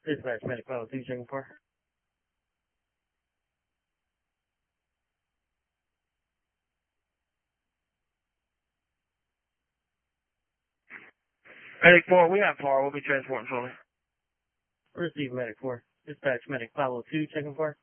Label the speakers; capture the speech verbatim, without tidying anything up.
Speaker 1: Dispatch medic five oh two, checking for.
Speaker 2: Medic four, we have power. We'll be transporting shortly.
Speaker 1: Receive medic four. Dispatch medic five oh two, checking for.